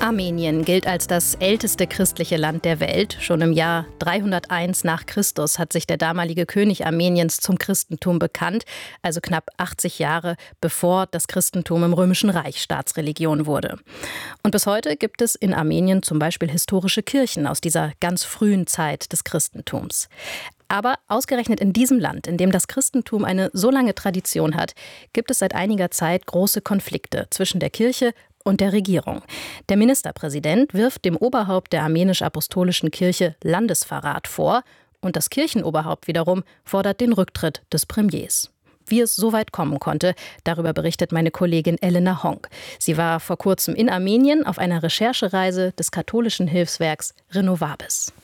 Armenien gilt als das älteste christliche Land der Welt. Schon im Jahr 301 nach Christus hat sich der damalige König Armeniens zum Christentum bekannt, also knapp 80 Jahre bevor das Christentum im Römischen Reich Staatsreligion wurde. Und bis heute gibt es in Armenien zum Beispiel historische Kirchen aus dieser ganz frühen Zeit des Christentums. Aber ausgerechnet in diesem Land, in dem das Christentum eine so lange Tradition hat, gibt es seit einiger Zeit große Konflikte zwischen der Kirche und der Regierung. Der Ministerpräsident wirft dem Oberhaupt der armenisch-apostolischen Kirche Landesverrat vor und das Kirchenoberhaupt wiederum fordert den Rücktritt des Premiers. Wie es so weit kommen konnte, darüber berichtet meine Kollegin Elena Honk. Sie war vor kurzem in Armenien auf einer Recherchereise des katholischen Hilfswerks Renovabis.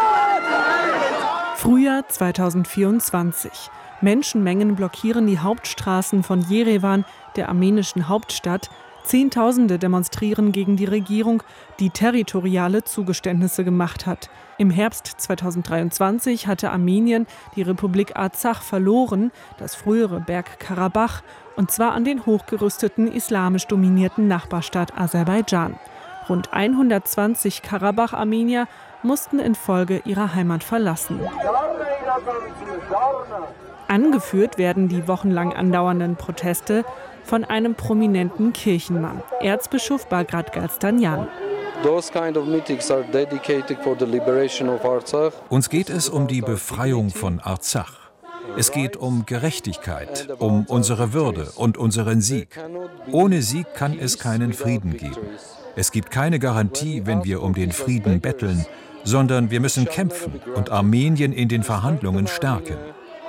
Frühjahr 2024. Menschenmengen blockieren die Hauptstraßen von Jerewan, der armenischen Hauptstadt. Zehntausende demonstrieren gegen die Regierung, die territoriale Zugeständnisse gemacht hat. Im Herbst 2023 hatte Armenien die Republik Arzach verloren, das frühere Bergkarabach, und zwar an den hochgerüsteten islamisch dominierten Nachbarstaat Aserbaidschan. Rund 120 Karabach-Armenier mussten infolge ihrer Heimat verlassen. Angeführt werden die wochenlang andauernden Proteste von einem prominenten Kirchenmann, Erzbischof Bagrat Galstanyan. Uns geht es um die Befreiung von Arzach. Es geht um Gerechtigkeit, um unsere Würde und unseren Sieg. Ohne Sieg kann es keinen Frieden geben. Es gibt keine Garantie, wenn wir um den Frieden betteln, sondern wir müssen kämpfen und Armenien in den Verhandlungen stärken.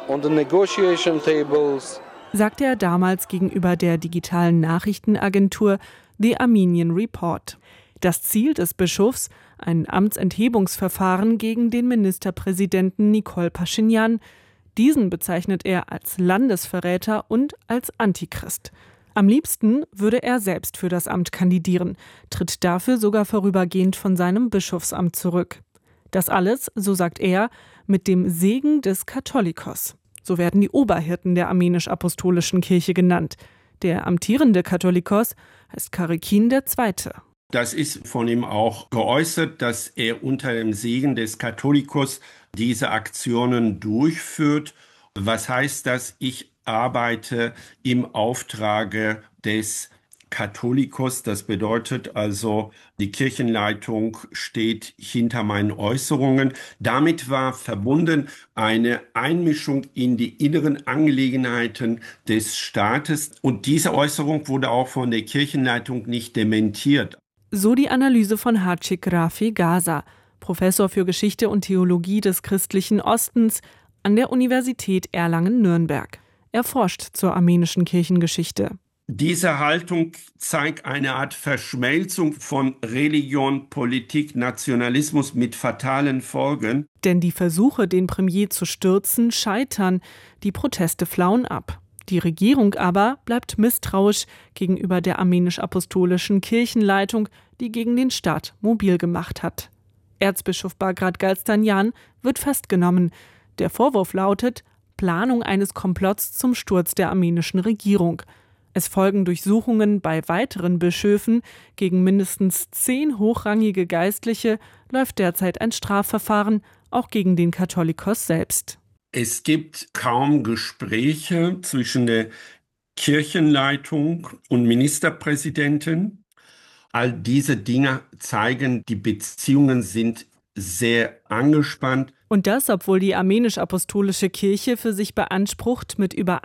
Sagte er damals gegenüber der digitalen Nachrichtenagentur The Armenian Report. Das Ziel des Bischofs, ein Amtsenthebungsverfahren gegen den Ministerpräsidenten Nikol Paschinjan. Diesen bezeichnet er als Landesverräter und als Antichrist. Am liebsten würde er selbst für das Amt kandidieren, tritt dafür sogar vorübergehend von seinem Bischofsamt zurück. Das alles, so sagt er, mit dem Segen des Katholikos. So werden die Oberhirten der armenisch-apostolischen Kirche genannt. Der amtierende Katholikos heißt Karikin II. Das ist von ihm auch geäußert, dass er unter dem Segen des Katholikos diese Aktionen durchführt. Was heißt das? Ich arbeite im Auftrage des Katholikos. Das bedeutet also, die Kirchenleitung steht hinter meinen Äußerungen. Damit war verbunden eine Einmischung in die inneren Angelegenheiten des Staates. Und diese Äußerung wurde auch von der Kirchenleitung nicht dementiert. So die Analyse von Hachik Rafi Gaza, Professor für Geschichte und Theologie des Christlichen Ostens an der Universität Erlangen-Nürnberg. Er forscht zur armenischen Kirchengeschichte. Diese Haltung zeigt eine Art Verschmelzung von Religion, Politik, Nationalismus mit fatalen Folgen. Denn die Versuche, den Premier zu stürzen, scheitern. Die Proteste flauen ab. Die Regierung aber bleibt misstrauisch gegenüber der armenisch-apostolischen Kirchenleitung, die gegen den Staat mobil gemacht hat. Erzbischof Bagrat Galstanyan wird festgenommen. Der Vorwurf lautet Planung eines Komplotts zum Sturz der armenischen Regierung. Es folgen Durchsuchungen bei weiteren Bischöfen. Gegen mindestens 10 hochrangige Geistliche läuft derzeit ein Strafverfahren, auch gegen den Katholikos selbst. Es gibt kaum Gespräche zwischen der Kirchenleitung und Ministerpräsidenten. All diese Dinge zeigen, die Beziehungen sind sehr angespannt. Und das, obwohl die armenisch-apostolische Kirche für sich beansprucht, mit über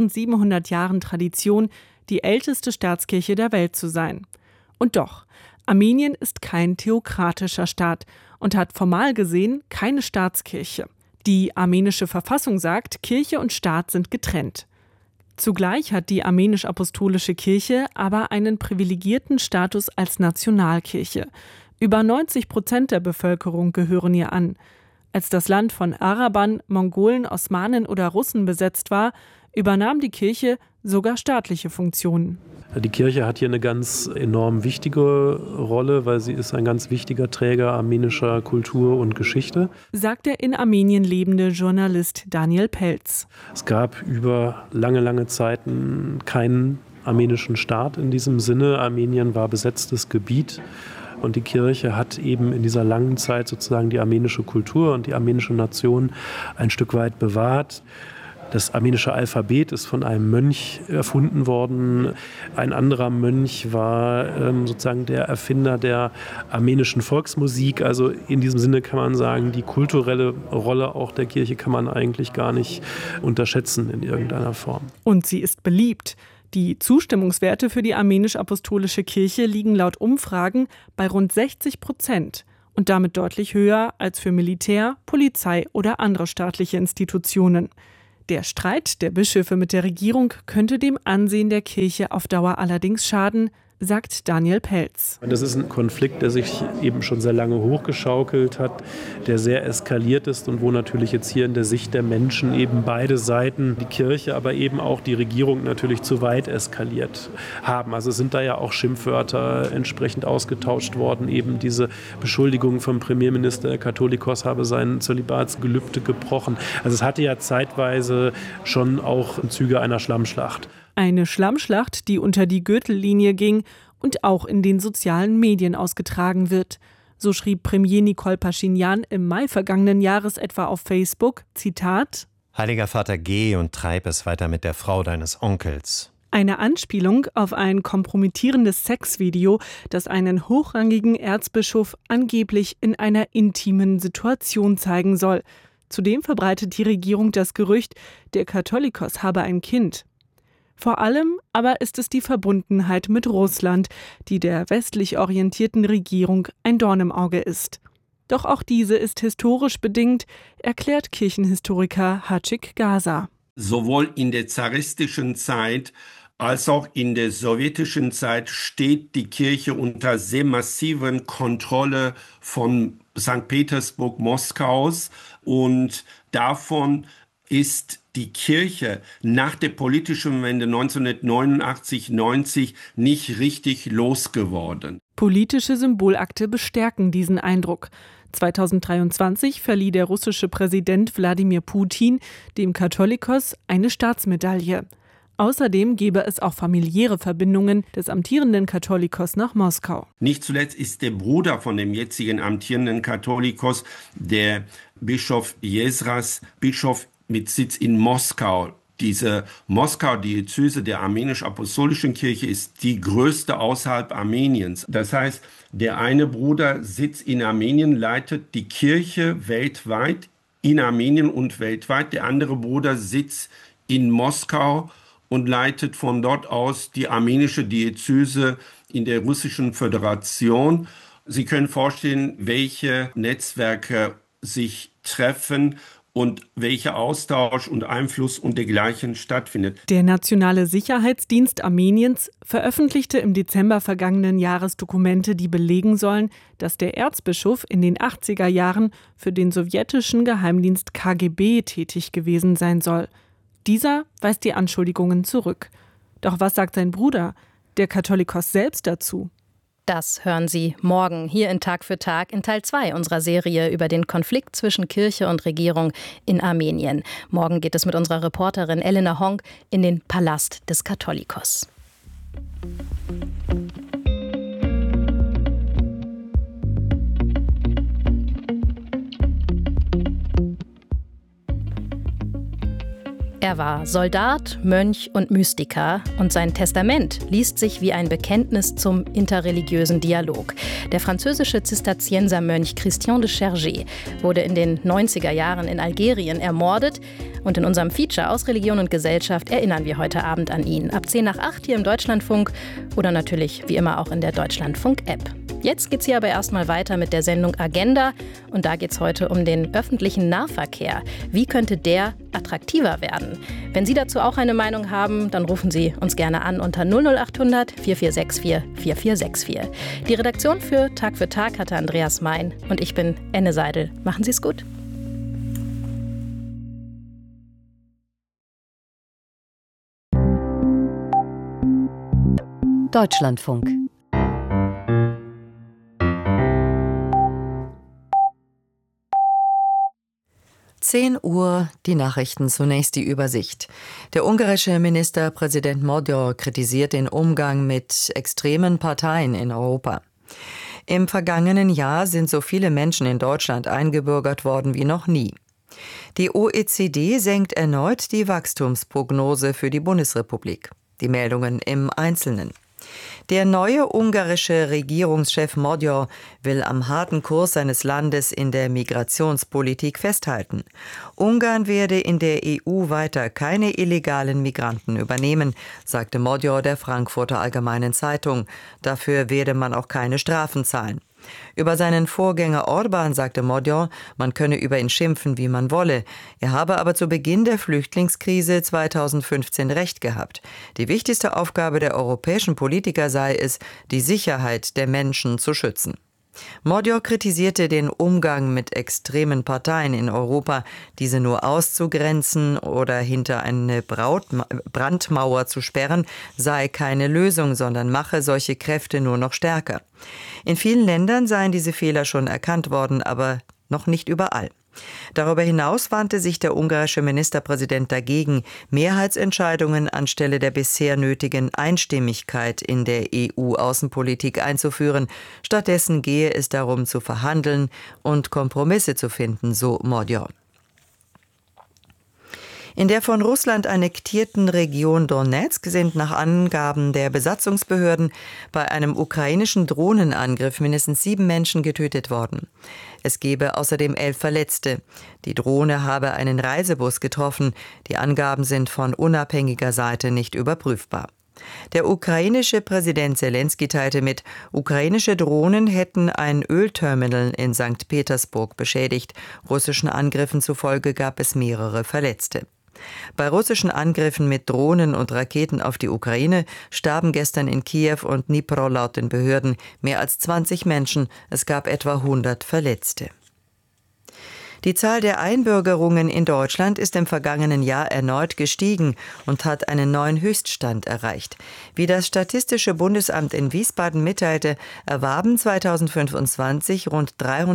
1700 Jahren Tradition die älteste Staatskirche der Welt zu sein. Und doch, Armenien ist kein theokratischer Staat und hat formal gesehen keine Staatskirche. Die armenische Verfassung sagt, Kirche und Staat sind getrennt. Zugleich hat die armenisch-apostolische Kirche aber einen privilegierten Status als Nationalkirche. Über 90% der Bevölkerung gehören ihr an. Als das Land von Arabern, Mongolen, Osmanen oder Russen besetzt war, übernahm die Kirche sogar staatliche Funktionen. Die Kirche hat hier eine ganz enorm wichtige Rolle, weil sie ist ein ganz wichtiger Träger armenischer Kultur und Geschichte, sagt der in Armenien lebende Journalist Daniel Pelz. Es gab über lange Zeiten keinen armenischen Staat in diesem Sinne. Armenien war besetztes Gebiet. Und die Kirche hat eben in dieser langen Zeit sozusagen die armenische Kultur und die armenische Nation ein Stück weit bewahrt. Das armenische Alphabet ist von einem Mönch erfunden worden. Ein anderer Mönch war sozusagen der Erfinder der armenischen Volksmusik. Also in diesem Sinne kann man sagen, die kulturelle Rolle auch der Kirche kann man eigentlich gar nicht unterschätzen in irgendeiner Form. Und sie ist beliebt. Die Zustimmungswerte für die armenisch-apostolische Kirche liegen laut Umfragen bei rund 60% und damit deutlich höher als für Militär, Polizei oder andere staatliche Institutionen. Der Streit der Bischöfe mit der Regierung könnte dem Ansehen der Kirche auf Dauer allerdings schaden, sagt Daniel Pelz. Das ist ein Konflikt, der sich eben schon sehr lange hochgeschaukelt hat, der sehr eskaliert ist und wo natürlich jetzt hier in der Sicht der Menschen eben beide Seiten, die Kirche, aber eben auch die Regierung natürlich zu weit eskaliert haben. Also sind da ja auch Schimpfwörter entsprechend ausgetauscht worden, eben diese Beschuldigung vom Premierminister, der Katholikos habe sein Zölibatsgelübde gebrochen. Also es hatte ja zeitweise schon auch Züge einer Schlammschlacht. Eine Schlammschlacht, die unter die Gürtellinie ging und auch in den sozialen Medien ausgetragen wird. So schrieb Premier Nikol Paschinjan im Mai vergangenen Jahres etwa auf Facebook, Zitat: Heiliger Vater, geh und treib es weiter mit der Frau deines Onkels. Eine Anspielung auf ein kompromittierendes Sexvideo, das einen hochrangigen Erzbischof angeblich in einer intimen Situation zeigen soll. Zudem verbreitet die Regierung das Gerücht, der Katholikos habe ein Kind. Vor allem aber ist es die Verbundenheit mit Russland, die der westlich orientierten Regierung ein Dorn im Auge ist. Doch auch diese ist historisch bedingt, erklärt Kirchenhistoriker Hacik Gaza. Sowohl in der zaristischen Zeit als auch in der sowjetischen Zeit steht die Kirche unter sehr massiven Kontrolle von St. Petersburg, Moskaus, und davon ist die Kirche nach der politischen Wende 1989-90 nicht richtig losgeworden. Politische Symbolakte bestärken diesen Eindruck. 2023 verlieh der russische Präsident Wladimir Putin dem Katholikos eine Staatsmedaille. Außerdem gebe es auch familiäre Verbindungen des amtierenden Katholikos nach Moskau. Nicht zuletzt ist der Bruder von dem jetzigen amtierenden Katholikos, der Bischof Jesras, Bischof mit Sitz in Moskau. Diese Moskau-Diözese der armenisch-apostolischen Kirche ist die größte außerhalb Armeniens. Das heißt, der eine Bruder sitzt in Armenien, leitet die Kirche weltweit, in Armenien und weltweit. Der andere Bruder sitzt in Moskau und leitet von dort aus die armenische Diözese in der Russischen Föderation. Sie können vorstellen, welche Netzwerke sich treffen und welcher Austausch und Einfluss und dergleichen stattfindet. Der Nationale Sicherheitsdienst Armeniens veröffentlichte im Dezember vergangenen Jahres Dokumente, die belegen sollen, dass der Erzbischof in den 80er Jahren für den sowjetischen Geheimdienst KGB tätig gewesen sein soll. Dieser weist die Anschuldigungen zurück. Doch was sagt sein Bruder, der Katholikos selbst, dazu? Das hören Sie morgen hier in Tag für Tag in Teil 2 unserer Serie über den Konflikt zwischen Kirche und Regierung in Armenien. Morgen geht es mit unserer Reporterin Elena Honk in den Palast des Katholikos. Er war Soldat, Mönch und Mystiker und sein Testament liest sich wie ein Bekenntnis zum interreligiösen Dialog. Der französische Zisterziensermönch Christian de Chergé wurde in den 90er Jahren in Algerien ermordet und in unserem Feature aus Religion und Gesellschaft erinnern wir heute Abend an ihn. Ab 7:10 hier im Deutschlandfunk oder natürlich wie immer auch in der Deutschlandfunk-App. Jetzt geht's hier aber erstmal weiter mit der Sendung Agenda und da geht's heute um den öffentlichen Nahverkehr. Wie könnte der attraktiver werden? Wenn Sie dazu auch eine Meinung haben, dann rufen Sie uns gerne an unter 00800 4464 4464. Die Redaktion für Tag hatte Andreas Mein und ich bin Enne Seidel. Machen Sie es gut. Deutschlandfunk. Uhr, die Nachrichten, zunächst die Übersicht. Der ungarische Ministerpräsident Magyar kritisiert den Umgang mit extremen Parteien in Europa. Im vergangenen Jahr sind so viele Menschen in Deutschland eingebürgert worden wie noch nie. Die OECD senkt erneut die Wachstumsprognose für die Bundesrepublik. Die Meldungen im Einzelnen. Der neue ungarische Regierungschef Magyar will am harten Kurs seines Landes in der Migrationspolitik festhalten. Ungarn werde in der EU weiter keine illegalen Migranten übernehmen, sagte Magyar der Frankfurter Allgemeinen Zeitung. Dafür werde man auch keine Strafen zahlen. Über seinen Vorgänger Orbán sagte Magyar, man könne über ihn schimpfen, wie man wolle. Er habe aber zu Beginn der Flüchtlingskrise 2015 recht gehabt. Die wichtigste Aufgabe der europäischen Politiker sei es, die Sicherheit der Menschen zu schützen. Magyar kritisierte den Umgang mit extremen Parteien in Europa, diese nur auszugrenzen oder hinter eine Brandmauer zu sperren, sei keine Lösung, sondern mache solche Kräfte nur noch stärker. In vielen Ländern seien diese Fehler schon erkannt worden, aber noch nicht überall. Darüber hinaus wandte sich der ungarische Ministerpräsident dagegen, Mehrheitsentscheidungen anstelle der bisher nötigen Einstimmigkeit in der EU-Außenpolitik einzuführen. Stattdessen gehe es darum, zu verhandeln und Kompromisse zu finden, so Magyar. In der von Russland annektierten Region Donezk sind nach Angaben der Besatzungsbehörden bei einem ukrainischen Drohnenangriff mindestens 7 Menschen getötet worden. Es gebe außerdem 11 Verletzte. Die Drohne habe einen Reisebus getroffen. Die Angaben sind von unabhängiger Seite nicht überprüfbar. Der ukrainische Präsident Selenskyj teilte mit, ukrainische Drohnen hätten ein Ölterminal in St. Petersburg beschädigt. Russischen Angriffen zufolge gab es mehrere Verletzte. Bei russischen Angriffen mit Drohnen und Raketen auf die Ukraine starben gestern in Kiew und Dnipro laut den Behörden mehr als 20 Menschen. Es gab etwa 100 Verletzte. Die Zahl der Einbürgerungen in Deutschland ist im vergangenen Jahr erneut gestiegen und hat einen neuen Höchststand erreicht. Wie das Statistische Bundesamt in Wiesbaden mitteilte, erwarben 2025 rund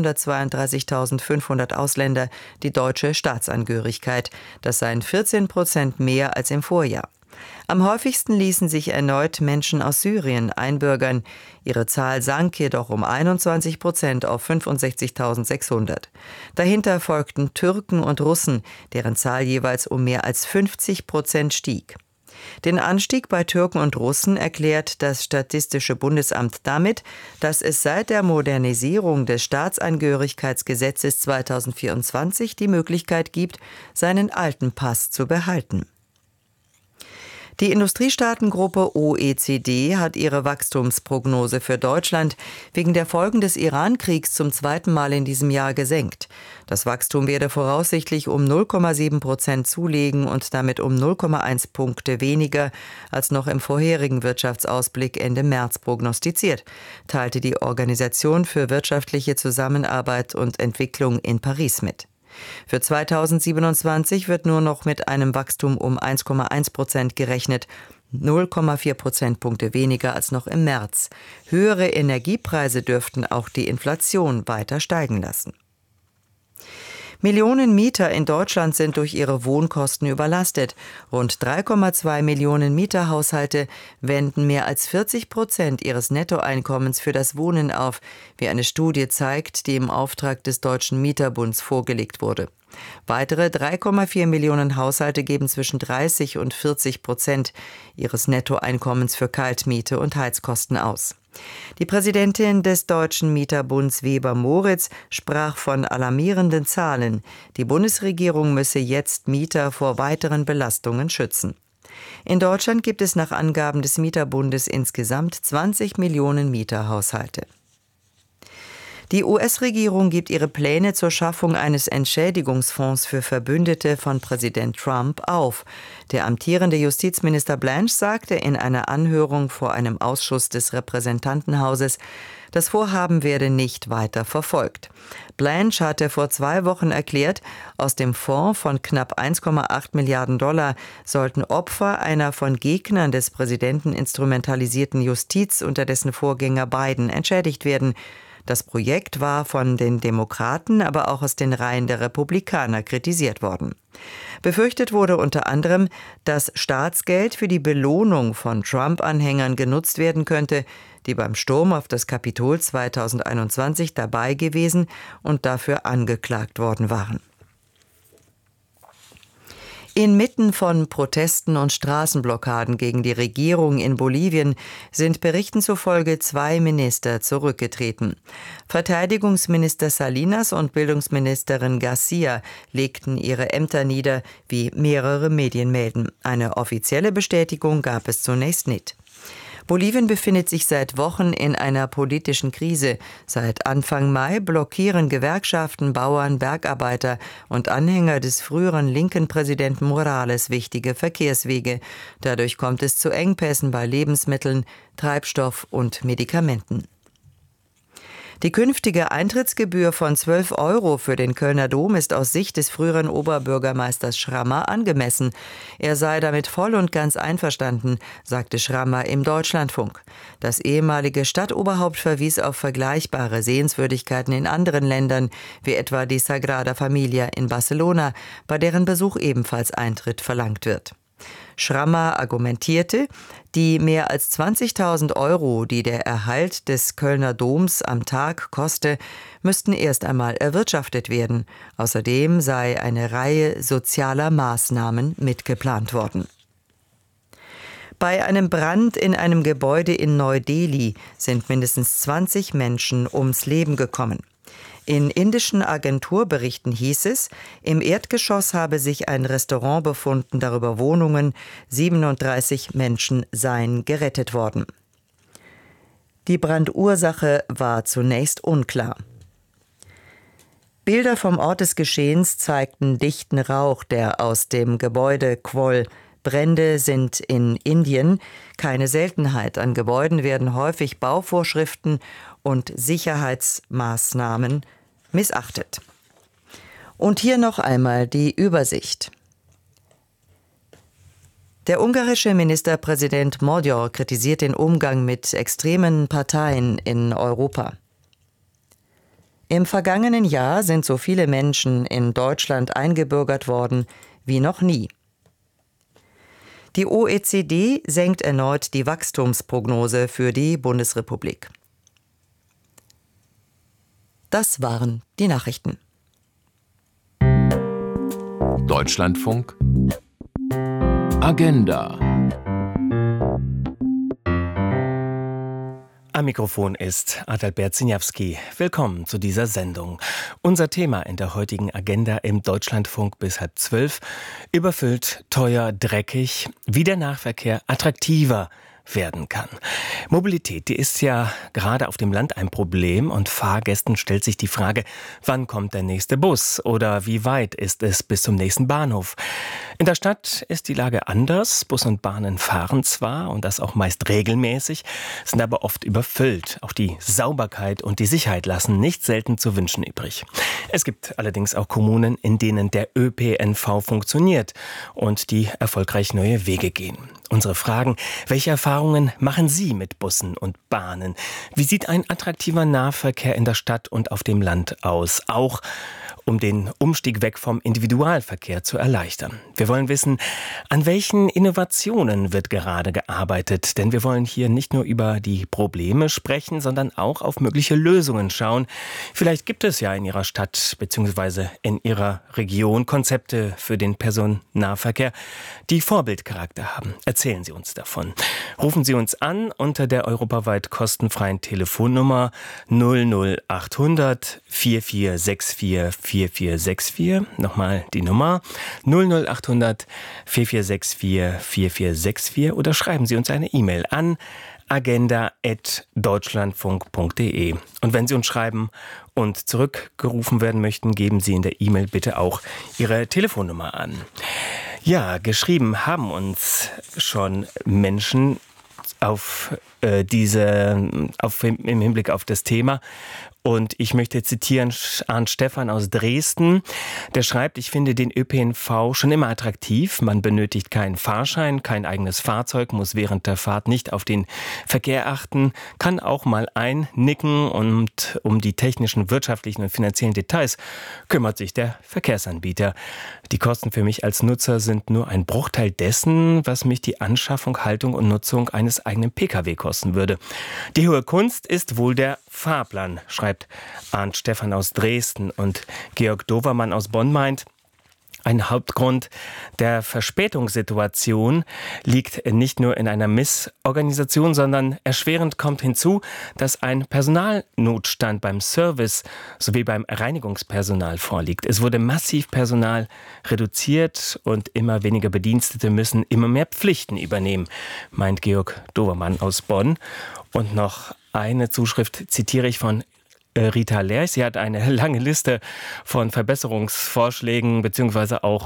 332.500 Ausländer die deutsche Staatsangehörigkeit. Das seien 14% mehr als im Vorjahr. Am häufigsten ließen sich erneut Menschen aus Syrien einbürgern. Ihre Zahl sank jedoch um 21% auf 65.600. Dahinter folgten Türken und Russen, deren Zahl jeweils um mehr als 50% stieg. Den Anstieg bei Türken und Russen erklärt das Statistische Bundesamt damit, dass es seit der Modernisierung des Staatsangehörigkeitsgesetzes 2024 die Möglichkeit gibt, seinen alten Pass zu behalten. Die Industriestaatengruppe OECD hat ihre Wachstumsprognose für Deutschland wegen der Folgen des Iran-Kriegs zum 2. Mal in diesem Jahr gesenkt. Das Wachstum werde voraussichtlich um 0,7% zulegen und damit um 0,1 Punkte weniger als noch im vorherigen Wirtschaftsausblick Ende März prognostiziert, teilte die Organisation für wirtschaftliche Zusammenarbeit und Entwicklung in Paris mit. Für 2027 wird nur noch mit einem Wachstum um 1,1% gerechnet, 0,4 Prozentpunkte weniger als noch im März. Höhere Energiepreise dürften auch die Inflation weiter steigen lassen. Millionen Mieter in Deutschland sind durch ihre Wohnkosten überlastet. Rund 3,2 Millionen Mieterhaushalte wenden mehr als 40% ihres Nettoeinkommens für das Wohnen auf, wie eine Studie zeigt, die im Auftrag des Deutschen Mieterbunds vorgelegt wurde. Weitere 3,4 Millionen Haushalte geben zwischen 30% und 40% ihres Nettoeinkommens für Kaltmiete und Heizkosten aus. Die Präsidentin des Deutschen Mieterbunds Weber Moritz sprach von alarmierenden Zahlen. Die Bundesregierung müsse jetzt Mieter vor weiteren Belastungen schützen. In Deutschland gibt es nach Angaben des Mieterbundes insgesamt 20 Millionen Mieterhaushalte. Die US-Regierung gibt ihre Pläne zur Schaffung eines Entschädigungsfonds für Verbündete von Präsident Trump auf. Der amtierende Justizminister Blanche sagte in einer Anhörung vor einem Ausschuss des Repräsentantenhauses, das Vorhaben werde nicht weiter verfolgt. Blanche hatte vor 2 Wochen erklärt, aus dem Fonds von knapp 1,8 Milliarden Dollar sollten Opfer einer von Gegnern des Präsidenten instrumentalisierten Justiz unter dessen Vorgänger Biden entschädigt werden. Das Projekt war von den Demokraten, aber auch aus den Reihen der Republikaner kritisiert worden. Befürchtet wurde unter anderem, dass Staatsgeld für die Belohnung von Trump-Anhängern genutzt werden könnte, die beim Sturm auf das Kapitol 2021 dabei gewesen und dafür angeklagt worden waren. Inmitten von Protesten und Straßenblockaden gegen die Regierung in Bolivien sind Berichten zufolge 2 Minister zurückgetreten. Verteidigungsminister Salinas und Bildungsministerin Garcia legten ihre Ämter nieder, wie mehrere Medien melden. Eine offizielle Bestätigung gab es zunächst nicht. Bolivien befindet sich seit Wochen in einer politischen Krise. Seit Anfang Mai blockieren Gewerkschaften, Bauern, Bergarbeiter und Anhänger des früheren linken Präsidenten Morales wichtige Verkehrswege. Dadurch kommt es zu Engpässen bei Lebensmitteln, Treibstoff und Medikamenten. Die künftige Eintrittsgebühr von 12 € für den Kölner Dom ist aus Sicht des früheren Oberbürgermeisters Schrammer angemessen. Er sei damit voll und ganz einverstanden, sagte Schrammer im Deutschlandfunk. Das ehemalige Stadtoberhaupt verwies auf vergleichbare Sehenswürdigkeiten in anderen Ländern, wie etwa die Sagrada Familia in Barcelona, bei deren Besuch ebenfalls Eintritt verlangt wird. Schrammer argumentierte, die mehr als 20.000 €, die der Erhalt des Kölner Doms am Tag koste, müssten erst einmal erwirtschaftet werden. Außerdem sei eine Reihe sozialer Maßnahmen mitgeplant worden. Bei einem Brand in einem Gebäude in Neu-Delhi sind mindestens 20 Menschen ums Leben gekommen. In indischen Agenturberichten hieß es, im Erdgeschoss habe sich ein Restaurant befunden, darüber Wohnungen, 37 Menschen seien gerettet worden. Die Brandursache war zunächst unklar. Bilder vom Ort des Geschehens zeigten dichten Rauch, der aus dem Gebäude quoll. Brände sind in Indien keine Seltenheit. An Gebäuden werden häufig Bauvorschriften und Sicherheitsmaßnahmen missachtet. Und hier noch einmal die Übersicht. Der ungarische Ministerpräsident Magyar kritisiert den Umgang mit extremen Parteien in Europa. Im vergangenen Jahr sind so viele Menschen in Deutschland eingebürgert worden wie noch nie. Die OECD senkt erneut die Wachstumsprognose für die Bundesrepublik. Das waren die Nachrichten. Deutschlandfunk Agenda. Am Mikrofon ist Adalbert Siniawski. Willkommen zu dieser Sendung. Unser Thema in der heutigen Agenda im Deutschlandfunk bis 11:30: überfüllt, teuer, dreckig, wie der Nahverkehr attraktiver werden kann. Mobilität, die ist ja gerade auf dem Land ein Problem und Fahrgästen stellt sich die Frage, wann kommt der nächste Bus oder wie weit ist es bis zum nächsten Bahnhof? In der Stadt ist die Lage anders. Bus und Bahnen fahren zwar und das auch meist regelmäßig, sind aber oft überfüllt. Auch die Sauberkeit und die Sicherheit lassen nicht selten zu wünschen übrig. Es gibt allerdings auch Kommunen, in denen der ÖPNV funktioniert und die erfolgreich neue Wege gehen. Unsere Fragen: Welche Erfahrungen machen Sie mit Bussen und Bahnen? Wie sieht ein attraktiver Nahverkehr in der Stadt und auf dem Land aus? Auch um den Umstieg weg vom Individualverkehr zu erleichtern. Wir wollen wissen, an welchen Innovationen wird gerade gearbeitet? Denn wir wollen hier nicht nur über die Probleme sprechen, sondern auch auf mögliche Lösungen schauen. Vielleicht gibt es ja in Ihrer Stadt bzw. in Ihrer Region Konzepte für den Personennahverkehr, die Vorbildcharakter haben. Erzählen Sie uns davon. Rufen Sie uns an unter der europaweit kostenfreien Telefonnummer 00800 4464 4464. Nochmal die Nummer 00800 4464 4464 oder schreiben Sie uns eine E-Mail an agenda@deutschlandfunk.de. Und wenn Sie uns schreiben und zurückgerufen werden möchten, geben Sie in der E-Mail bitte auch Ihre Telefonnummer an. Ja, geschrieben haben uns schon Menschen auf im Hinblick auf das Thema. Und ich möchte zitieren Arndt Stefan aus Dresden. Der schreibt, ich finde den ÖPNV schon immer attraktiv. Man benötigt keinen Fahrschein, kein eigenes Fahrzeug, muss während der Fahrt nicht auf den Verkehr achten, kann auch mal einnicken und um die technischen, wirtschaftlichen und finanziellen Details kümmert sich der Verkehrsanbieter. Die Kosten für mich als Nutzer sind nur ein Bruchteil dessen, was mich die Anschaffung, Haltung und Nutzung eines eigenen Pkw kosten würde. Die hohe Kunst ist wohl der Fahrplan, schreibt Arndt Stefan aus Dresden. Und Georg Dovermann aus Bonn meint, ein Hauptgrund der Verspätungssituation liegt nicht nur in einer Missorganisation, sondern erschwerend kommt hinzu, dass ein Personalnotstand beim Service sowie beim Reinigungspersonal vorliegt. Es wurde massiv Personal reduziert und immer weniger Bedienstete müssen immer mehr Pflichten übernehmen, meint Georg Dovermann aus Bonn. Und noch eine Zuschrift zitiere ich von Rita Lerch. Sie hat eine lange Liste von Verbesserungsvorschlägen beziehungsweise auch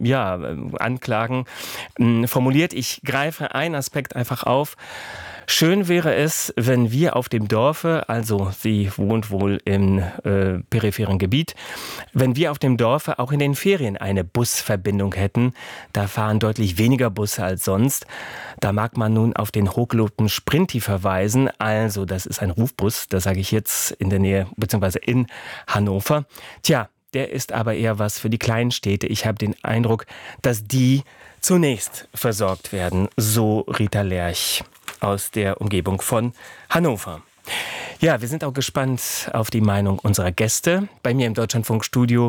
Anklagen formuliert. Ich greife einen Aspekt einfach auf. Schön wäre es, wenn wir auf dem Dorfe, also sie wohnt wohl im peripheren Gebiet, wenn wir auf dem Dorfe auch in den Ferien eine Busverbindung hätten. Da fahren deutlich weniger Busse als sonst. Da mag man nun auf den hochgelobten Sprinti verweisen. Also das ist ein Rufbus, das sage ich jetzt in der Nähe bzw. in Hannover. Tja, der ist aber eher was für die kleinen Städte. Ich habe den Eindruck, dass die zunächst versorgt werden, so Rita Lerch aus der Umgebung von Hannover. Ja, wir sind auch gespannt auf die Meinung unserer Gäste. Bei mir im Deutschlandfunkstudio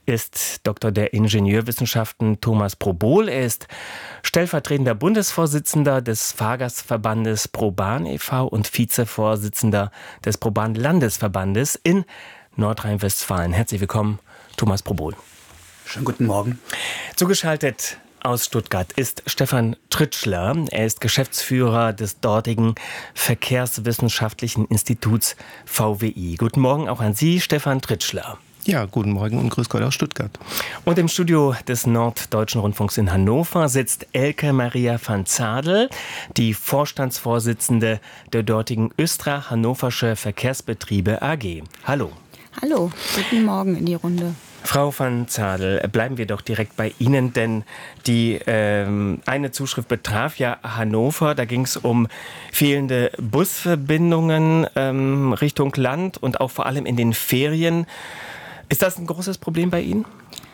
ist Doktor der Ingenieurwissenschaften Thomas Probohl. Er ist stellvertretender Bundesvorsitzender des Fahrgastverbandes ProBahn e.V. und Vizevorsitzender des ProBahn-Landesverbandes in Nordrhein-Westfalen. Herzlich willkommen, Thomas Probohl. Schönen guten Morgen. Zugeschaltet aus Stuttgart ist Stefan Tritschler. Er ist Geschäftsführer des dortigen Verkehrswissenschaftlichen Instituts VWI. Guten Morgen auch an Sie, Stefan Tritschler. Ja, guten Morgen und grüß Gott aus Stuttgart. Und im Studio des Norddeutschen Rundfunks in Hannover sitzt Elke Maria van Zadel, die Vorstandsvorsitzende der dortigen Östra Hannoversche Verkehrsbetriebe AG. Hallo. Hallo, guten Morgen in die Runde. Frau van Zadel, bleiben wir doch direkt bei Ihnen, denn die eine Zuschrift betraf ja Hannover. Da ging es um fehlende Busverbindungen Richtung Land und auch vor allem in den Ferien. Ist das ein großes Problem bei Ihnen?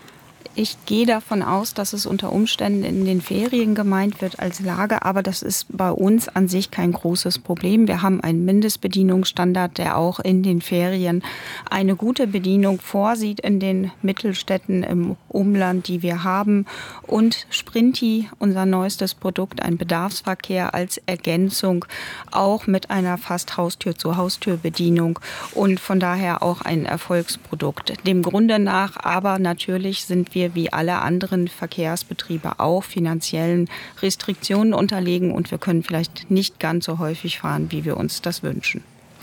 Ich gehe davon aus, dass es unter Umständen in den Ferien gemeint wird als Lage, aber das ist bei uns an sich kein großes Problem. Wir haben einen Mindestbedienungsstandard, der auch in den Ferien eine gute Bedienung vorsieht in den Mittelstädten im Umland, die wir haben. Und Sprinti, unser neuestes Produkt, ein Bedarfsverkehr als Ergänzung, auch mit einer fast Haustür-zu-Haustür-Bedienung und von daher auch ein Erfolgsprodukt. Dem Grunde nach aber natürlich sind wir wie alle anderen Verkehrsbetriebe auch finanziellen Restriktionen unterlegen und wir können vielleicht nicht ganz so häufig fahren, wie wir uns das wünschen.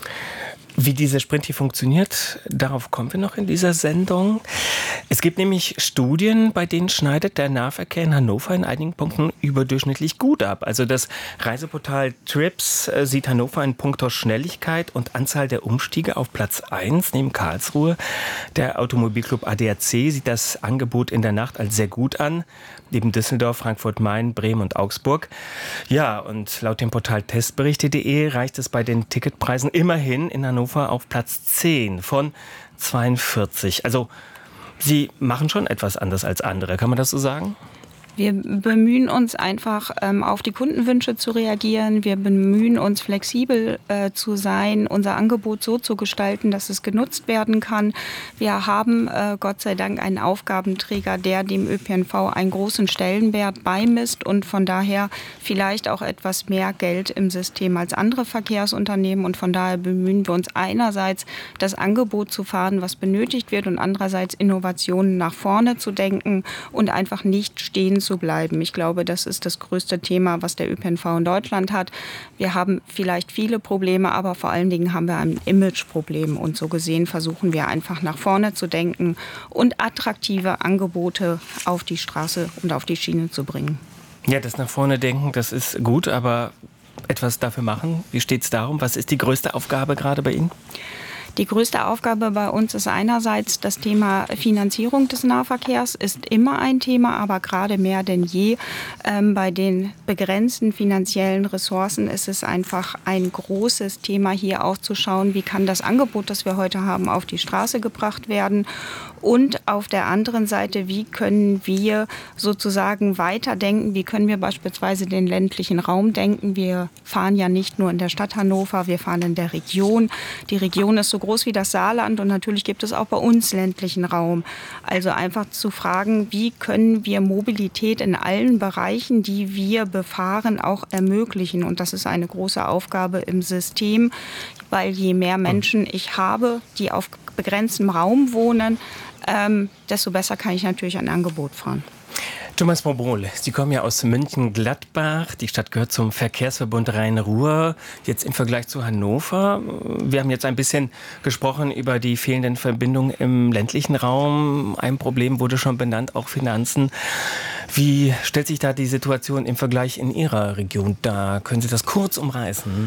Wie diese Sprinti funktioniert, darauf kommen wir noch in dieser Sendung. Es gibt nämlich Studien, bei denen schneidet der Nahverkehr in Hannover in einigen Punkten überdurchschnittlich gut ab. Also das Reiseportal Trips sieht Hannover in puncto Schnelligkeit und Anzahl der Umstiege auf Platz 1 neben Karlsruhe. Der Automobilclub ADAC sieht das Angebot in der Nacht als sehr gut an, neben Düsseldorf, Frankfurt-Main, Bremen und Augsburg. Ja, und laut dem Portal testberichte.de reicht es bei den Ticketpreisen immerhin in Hannover auf Platz 10 von 42. Also Sie machen schon etwas anders als andere, kann man das so sagen? Wir bemühen uns einfach, auf die Kundenwünsche zu reagieren. Wir bemühen uns, flexibel zu sein, unser Angebot so zu gestalten, dass es genutzt werden kann. Wir haben Gott sei Dank einen Aufgabenträger, der dem ÖPNV einen großen Stellenwert beimisst und von daher vielleicht auch etwas mehr Geld im System als andere Verkehrsunternehmen. Und von daher bemühen wir uns einerseits, das Angebot zu fahren, was benötigt wird, und andererseits Innovationen nach vorne zu denken und einfach nicht stehen zu bleiben. Ich glaube, das ist das größte Thema, was der ÖPNV in Deutschland hat. Wir haben vielleicht viele Probleme, aber vor allen Dingen haben wir ein Imageproblem. Und so gesehen versuchen wir einfach nach vorne zu denken und attraktive Angebote auf die Straße und auf die Schiene zu bringen. Ja, das nach vorne denken, das ist gut, aber etwas dafür machen? Wie steht es darum? Was ist die größte Aufgabe gerade bei Ihnen? Die größte Aufgabe bei uns ist einerseits das Thema Finanzierung des Nahverkehrs, ist immer ein Thema, aber gerade mehr denn je bei den begrenzten finanziellen Ressourcen ist es einfach ein großes Thema, hier auch zu schauen, wie kann das Angebot, das wir heute haben, auf die Straße gebracht werden. Und auf der anderen Seite, wie können wir sozusagen weiterdenken, wie können wir beispielsweise den ländlichen Raum denken. Wir fahren ja nicht nur in der Stadt Hannover, wir fahren in der Region. Die Region ist so groß wie das Saarland und natürlich gibt es auch bei uns ländlichen Raum. Also einfach zu fragen, wie können wir Mobilität in allen Bereichen, die wir befahren, auch ermöglichen. Und das ist eine große Aufgabe im System, weil je mehr Menschen ich habe, die auf begrenztem Raum wohnen, desto besser kann ich natürlich ein Angebot fahren. Thomas Bobrol, Sie kommen ja aus München-Gladbach. Die Stadt gehört zum Verkehrsverbund Rhein-Ruhr. Jetzt im Vergleich zu Hannover. Wir haben jetzt ein bisschen gesprochen über die fehlenden Verbindungen im ländlichen Raum. Ein Problem wurde schon benannt, auch Finanzen. Wie stellt sich da die Situation im Vergleich in Ihrer Region dar? Können Sie das kurz umreißen?